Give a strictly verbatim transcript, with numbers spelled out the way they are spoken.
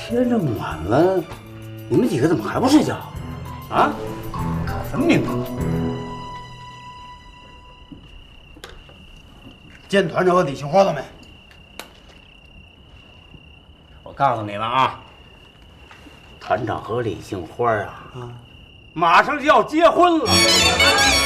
天这么晚了，你们几个怎么还不睡觉？啊？可分明啊！ 见团长和李杏花了没？ 我告诉你们啊，团长和李杏花啊，啊，马上就要结婚了。